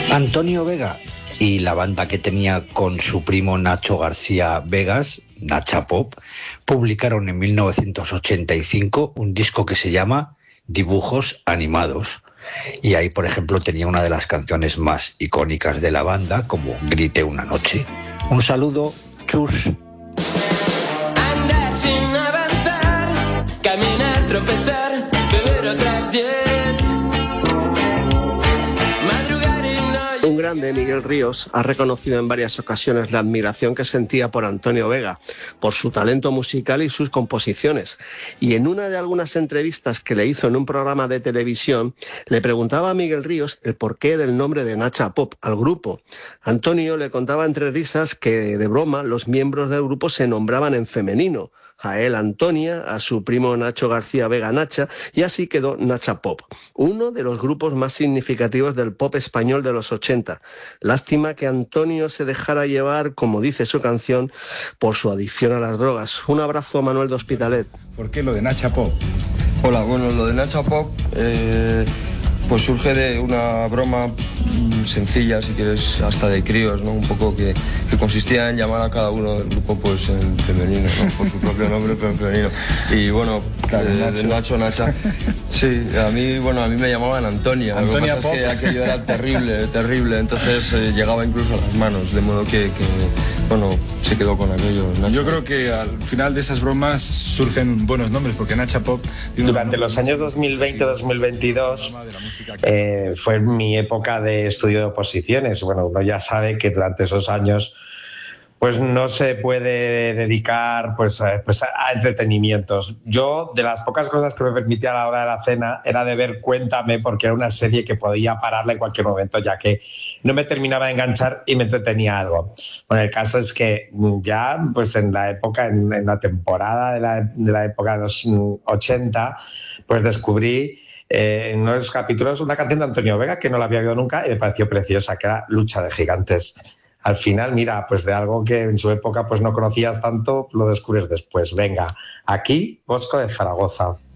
Antonio Vega y la banda que tenía con su primo Nacho García Vegas, Nacha Pop, publicaron en 1985 un disco que se llama Dibujos Animados. Y ahí, por ejemplo, tenía una de las canciones más icónicas de la banda, como Grité una noche. Un saludo, chus. Andar sin avanzar, caminar, tropezar, beber otras 10. Un grande, Miguel Ríos, ha reconocido en varias ocasiones la admiración que sentía por Antonio Vega, por su talento musical y sus composiciones. Y en una de algunas entrevistas que le hizo en un programa de televisión, le preguntaba a Miguel Ríos el porqué del nombre de Nacha Pop al grupo. Antonio le contaba entre risas que, de broma, los miembros del grupo se nombraban en femenino. A él Antonia, a su primo Nacho García Vega Nacha, y así quedó Nacha Pop, uno de los grupos más significativos del pop español de los 80. Lástima que Antonio se dejara llevar, como dice su canción, por su adicción a las drogas. Un abrazo, Manuel de Hospitalet. ¿Por qué lo de Nacha Pop? Hola, bueno, lo de Nacha Pop pues surge de una broma sencilla, si quieres, hasta de críos, ¿no? Un poco que consistía en llamar a cada uno del grupo pues en femenino, ¿no? Por su propio nombre, pero en femenino. Y bueno, claro, de Nacho, Nacha. Sí, a mí me llamaban Antonia. Lo que pasa Pop. Es que aquello era terrible, entonces llegaba incluso a las manos, de modo que se quedó con aquello. Nacho. Yo creo que al final de esas bromas surgen buenos nombres, porque Nacha Pop... Durante los años 2020-2022 fue mi época de estudio de oposiciones. Bueno, uno ya sabe que durante esos años pues no se puede dedicar pues a entretenimientos. Yo, de las pocas cosas que me permitía a la hora de la cena era de ver Cuéntame, porque era una serie que podía pararla en cualquier momento, ya que no me terminaba de enganchar y me entretenía algo. Bueno, el caso es que ya pues en la época, en la temporada de la época de los 80, pues descubrí en uno de los capítulos una canción de Antonio Vega que no la había oído nunca y me pareció preciosa, que era Lucha de Gigantes. Al final, mira, pues de algo que en su época pues no conocías tanto, lo descubres después. Venga, aquí, Bosco de Zaragoza.